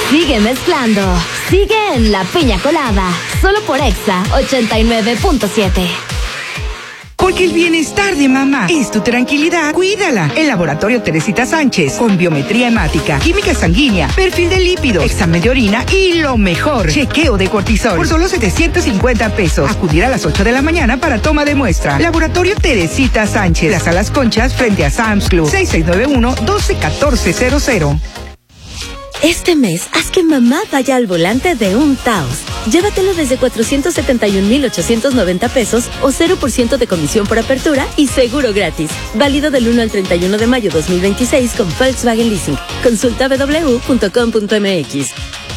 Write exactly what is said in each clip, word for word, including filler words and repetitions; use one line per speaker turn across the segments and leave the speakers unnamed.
Sigue mezclando. Sigue en La Piña Colada. Solo por Exa ochenta y nueve punto siete.
Porque el bienestar de mamá es tu tranquilidad, cuídala. El Laboratorio Teresita Sánchez, con biometría hemática, química sanguínea, perfil de lípidos, examen de orina y lo mejor, chequeo de cortisol. Por solo setecientos cincuenta pesos. Acudir a las ocho de la mañana para toma de muestra. Laboratorio Teresita Sánchez, Plaza Las Conchas, frente a Sam's Club. seis seis nueve uno, uno dos uno cuatro cero cero.
Este mes, haz que mamá vaya al volante de un Taos. Llévatelo desde cuatrocientos setenta y un mil ochocientos noventa pesos o cero por ciento de comisión por apertura y seguro gratis. Válido del uno al treinta y uno de mayo dos mil veintiséis con Volkswagen Leasing. Consulta doble u doble u punto com punto m x.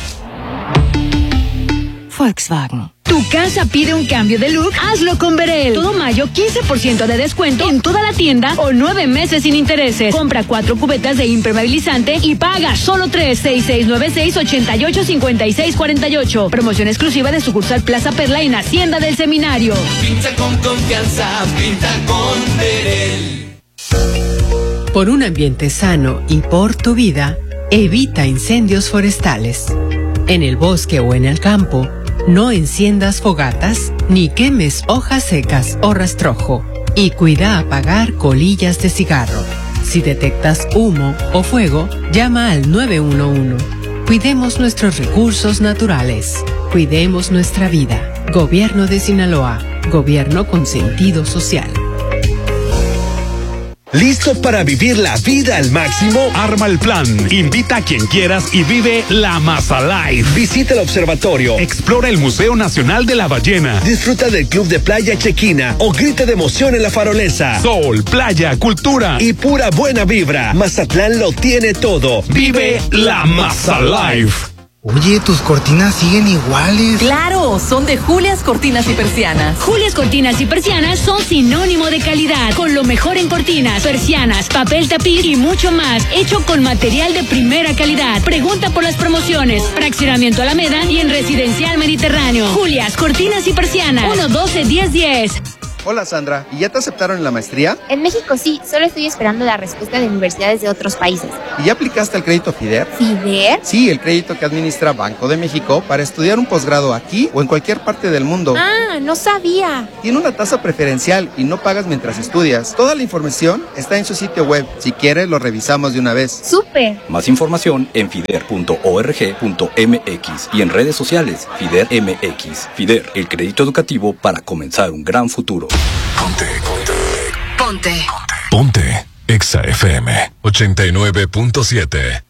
Volkswagen. Tu casa pide un cambio de look, hazlo con Verel. Todo mayo, quince por ciento de descuento en toda la tienda o nueve meses sin intereses. Compra cuatro cubetas de impermeabilizante y paga solo tres. seis seis nueve seis, ocho ocho, cinco seis cuatro ocho. Promoción exclusiva de sucursal Plaza Perla en Hacienda del Seminario.
Pinta con confianza, pinta con Verel.
Por un ambiente sano y por tu vida, evita incendios forestales. En el bosque o en el campo, no enciendas fogatas ni quemes hojas secas o rastrojo. Y cuida apagar colillas de cigarro. Si detectas humo o fuego, llama al nueve uno uno. Cuidemos nuestros recursos naturales. Cuidemos nuestra vida. Gobierno de Sinaloa. Gobierno con sentido social.
¿Listo para vivir la vida al máximo?
Arma el plan. Invita a quien quieras y vive la Maza Life.
Visita el observatorio.
Explora el Museo Nacional de la Ballena.
Disfruta del Club de Playa Chequina o grita de emoción en la Farolesa.
Sol, playa, cultura
y pura buena vibra. Mazatlán lo tiene todo.
Vive la Maza Life.
Oye, tus cortinas siguen iguales.
¡Claro! Son de Julias Cortinas y Persianas.
Julias Cortinas y Persianas son sinónimo de calidad, con lo mejor en cortinas, persianas, papel tapiz y mucho más, hecho con material de primera calidad. Pregunta por las promociones. Fraccionamiento Alameda y en Residencial Mediterráneo. Julias Cortinas y Persianas. uno doce diez diez.
Hola Sandra, ¿y ya te aceptaron en la maestría?
En México sí, solo estoy esperando la respuesta de universidades de otros países.
¿Y ya aplicaste al crédito FIDER?
¿FIDER?
Sí, el crédito que administra Banco de México para estudiar un posgrado aquí o en cualquier parte del mundo.
Ah, no sabía.
Tiene una tasa preferencial y no pagas mientras estudias. Toda la información está en su sitio web. Si quieres, lo revisamos de una vez.
¡Súper!
Más información en fider punto org punto m x y en redes sociales FIDER M X. FIDER, el crédito educativo para comenzar un gran futuro.
Ponte, ponte,
ponte,
ponte, Exa F M ochenta y nueve punto siete.